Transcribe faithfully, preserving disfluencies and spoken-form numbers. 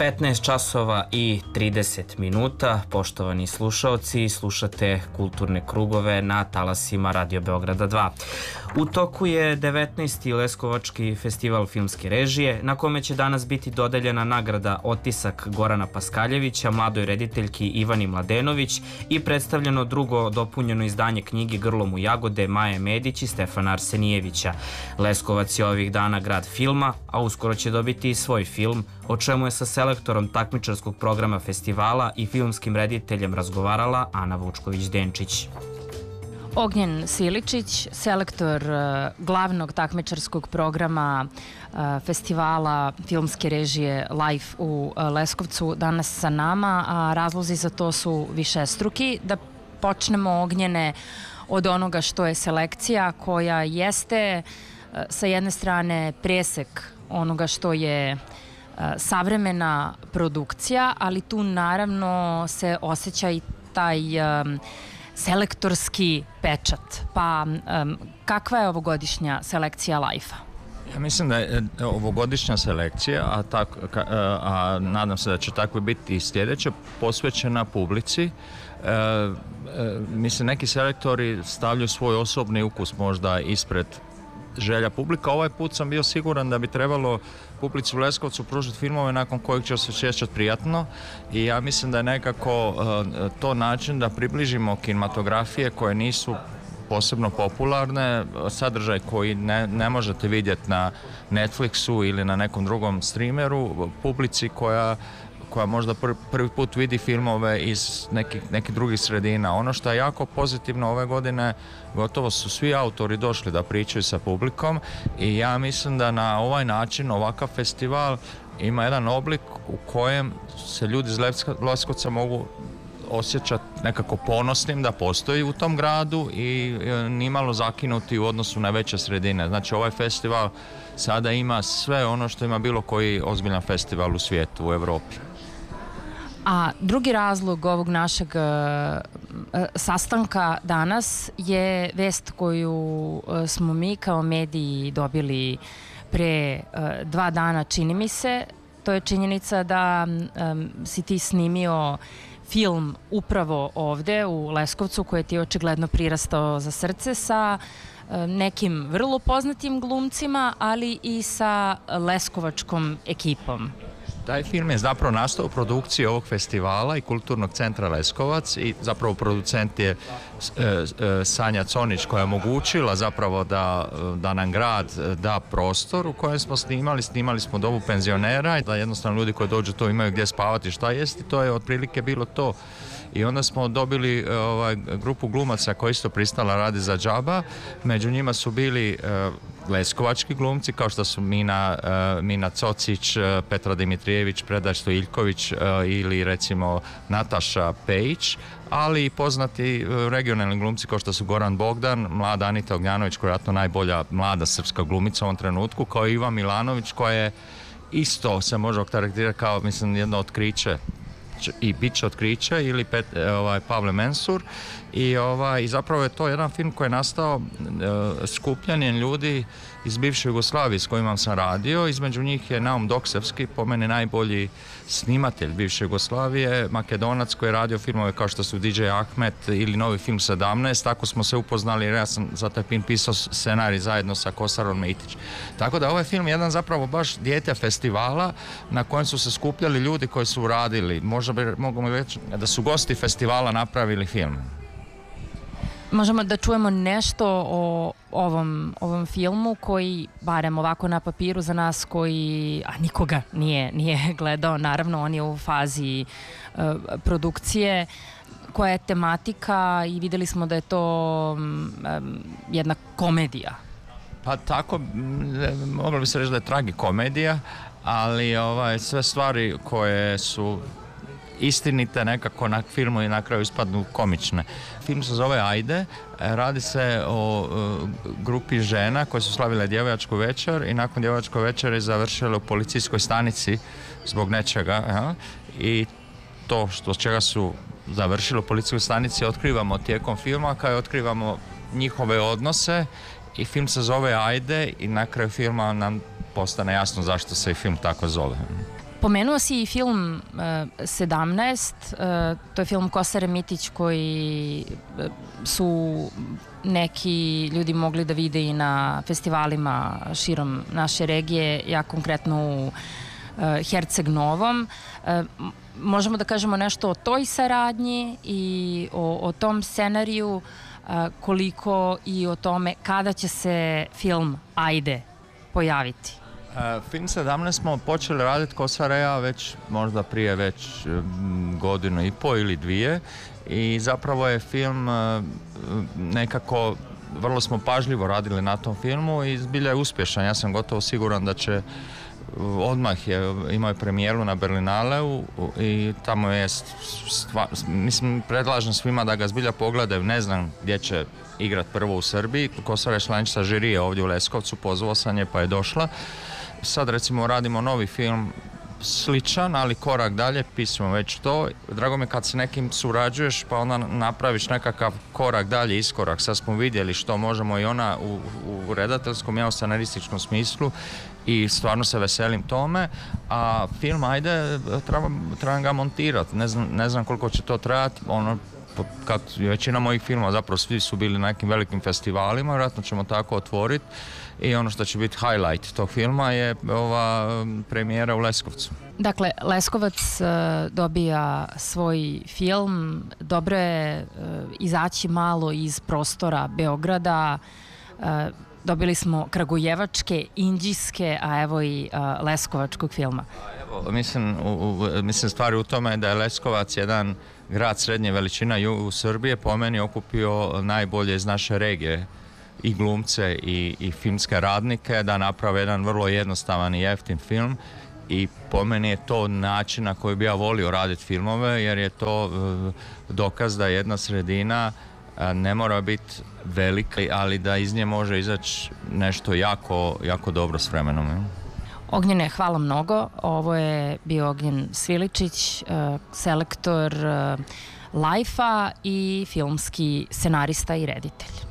petnaest časova i trideset minuta, poštovani slušaoci, slušate Kulturne krugove na talasima Radio Beograda dva. U toku je devetnaesti Leskovački festival filmske režije, na kome će danas biti dodeljena nagrada Otisak Gorana Paskaljevića, mladoj rediteljki Ivani Mladenović i predstavljeno drugo dopunjeno izdanje knjige Grlom u jagode Maje Medić i Stefana Arsenijevića. Leskovac je ovih dana grad filma, a uskoro će dobiti i svoj film, o čemu je sa selektorom takmičarskog programa festivala i filmskim rediteljem razgovarala Ana Vučković-Denčić. Ognjen Siličić, selektor glavnog takmičarskog programa festivala filmske režije Life u Leskovcu, danas sa nama, a razlozi za to su višestruki. Da počnemo, Ognjene, od onoga što je selekcija, koja jeste sa jedne strane presek onoga što je savremena produkcija, ali tu naravno se osjeća i taj um, selektorski pečat. Pa um, kakva je ovogodišnja selekcija Life-a? Ja mislim da je ovogodišnja selekcija, a, tak, a, a nadam se da će tako biti i sljedeća, posvećena publici. E, e, mislim, neki selektori stavljaju svoj osobni ukus možda ispred želja publika. Ovaj put sam bio siguran da bi trebalo publici u Leskovcu pružiti filmove nakon kojih će se osjećati prijatno, i ja mislim da je nekako uh, to način da približimo kinematografije koje nisu posebno popularne, sadržaj koji ne, ne možete vidjeti na Netflixu ili na nekom drugom streameru, publici koja koja možda prvi, prvi put vidi filmove iz nekih, nekih drugih sredina. Ono što je jako pozitivno ove godine, gotovo su svi autori došli da pričaju sa publikom, i ja mislim da na ovaj način ovakav festival ima jedan oblik u kojem se ljudi iz Leskovca mogu osjećati nekako ponosnim da postoji u tom gradu i nimalo zakinuti u odnosu na veće sredine. Znači, ovaj festival sada ima sve ono što ima bilo koji ozbiljan festival u svijetu, u Evropi. A drugi razlog ovog našeg uh, sastanka danas je vest koju uh, smo mi kao mediji dobili pre uh, dva dana, čini mi se. To je činjenica da um, si ti snimio film upravo ovde u Leskovcu, koji ti je očigledno prirastao za srce, sa uh, nekim vrlo poznatim glumcima, ali i sa leskovačkom ekipom. Taj film je zapravo nastao u produkciji ovog festivala i Kulturnog centra Leskovac, i zapravo producent je e, e, Sanja Conić, koja je omogućila zapravo da, da nam grad da prostor u kojem smo snimali. Snimali smo domu penzionera, da jednostavno ljudi koji dođu to imaju gdje spavati, šta jesti, to je otprilike bilo to. I onda smo dobili ovaj, grupu glumaca koja isto pristala radi za džaba. Među njima su bili uh, leskovački glumci, kao što su Mina, uh, Mina Cocić, uh, Petra Dimitrijević, Predrag Stojiljković uh, ili recimo Nataša Pejić, ali i poznati uh, regionalni glumci kao što su Goran Bogdan, mlada Anita Ognjanović, koja je vjerojatno najbolja mlada srpska glumica u ovom trenutku, kao i Ivan Milanović, koja je isto se može okarakterizirati kao, mislim, jedno otkriće i bit će otkriće, ili Pet, ovaj, Pavle Mensur, i, ovaj, i zapravo je to jedan film koji je nastao e, skupljanjem ljudi iz bivše Jugoslavije s kojima sam radio. Između njih je Naum Doksevski, po meni najbolji snimatelj bivše Jugoslavije, Makedonac koji je radio filmove kao što su D J Ahmet ili novi film sedamnaest. Tako smo se upoznali, jer ja sam za taj film pisao scenarij zajedno sa Kosarom Mejtić. Tako da ovaj film je jedan zapravo baš dijete festivala na kojem su se skupljali ljudi koji su radili. Možda bi mogu reći da su gosti festivala napravili film. Možemo da čujemo nešto o ovom, ovom filmu koji, barem ovako na papiru za nas koji, a nikoga nije, nije gledao, naravno on je u fazi uh, produkcije, koja je tematika, i videli smo da je to um, jedna komedija. Pa tako, moglo bi se reći da je tragikomedija, ali ovaj, sve stvari koje su istinite nekako na filmu i na kraju ispadnu komične. Film se zove Ajde, radi se o uh, grupi žena koje su slavile djevojačku večer i nakon djevojačke večeri završile u policijskoj stanici zbog nečega, ja? I to što čega su završile u policijskoj stanici otkrivamo tijekom filma, kao i otkrivamo njihove odnose, i film se zove Ajde i na kraju filma nam postane jasno zašto se i film tako zove. Pomenuo si i film uh, sedamnaest, uh, to je film Kosare Mitić koji uh, su neki ljudi mogli da vide i na festivalima širom naše regije, ja konkretno u uh, Herceg Novom. Uh, možemo da kažemo nešto o toj saradnji i o, o tom scenariju, uh, koliko i o tome kada će se film Ajde pojaviti. Uh, film sedamnaest smo počeli raditi Kosarea već možda prije već um, godinu i po ili dvije i zapravo je film uh, nekako, vrlo smo pažljivo radili na tom filmu i zbilja je uspješan. Ja sam gotovo siguran da će odmah je, imao je premijeru na Berlinaleu i tamo je stva, mislim, predlažem svima da ga zbilja pogledaju, ne znam gdje će igrat prvo u Srbiji. Kosara je članica žirije ovdje u Leskovcu, pozvao sam je pa je došla. Sad recimo radimo novi film sličan, ali korak dalje, pisamo već to. Drago mi je kad se nekim surađuješ pa onda napraviš nekakav korak dalje, iskorak. Sad smo vidjeli što možemo i ona u, u redateljskom i u scenarističkom smislu i stvarno se veselim tome, a film Ajde trebam, trebam ga montirati, ne znam, ne znam koliko će to trajati, ono, kad većina mojih filmova, zapravo svi su bili na nekim velikim festivalima, vjerojatno ćemo tako otvoriti i ono što će biti highlight tog filma je ova premijera u Leskovcu. Dakle, Leskovac uh, dobija svoj film, dobro je uh, izaći malo iz prostora Beograda, uh, dobili smo kragujevačke, inđijske, a evo i uh, leskovačkog filma. Evo, mislim, u, u, mislim stvari u tome da je Leskovac jedan grad srednje veličina u Srbije, po meni okupio najbolje iz naše regije i glumce i, i filmske radnike da naprave jedan vrlo jednostavan i jeftin film i po meni je to način na koji bi ja volio raditi filmove jer je to uh, dokaz da jedna sredina uh, ne mora biti velika, ali da iz nje može izaći nešto jako, jako dobro s vremenom. Je. Ognjene, hvala mnogo. Ovo je bio Ognjen Sviličić, uh, selektor uh, Lajfa i filmski scenarista i reditelj.